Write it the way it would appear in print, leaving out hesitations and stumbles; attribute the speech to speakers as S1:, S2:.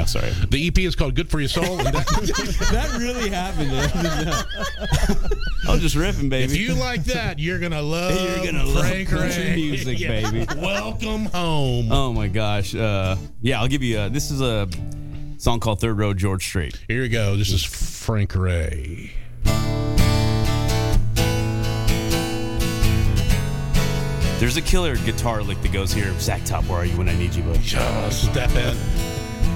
S1: sorry.
S2: The EP is called Good For Your Soul. And
S3: That really happened.
S1: I'm just riffing, baby.
S2: if you like that, you're going to love Frank
S1: country
S2: Ray.
S1: music, baby.
S2: Welcome home.
S1: Oh my gosh. Yeah, I'll give you. This is a song called Third Road George Strait.
S2: Here we go. This is Frank Ray.
S1: There's a killer guitar lick that goes here. Zach Top, where are you when I need you, bud?
S2: Just step in.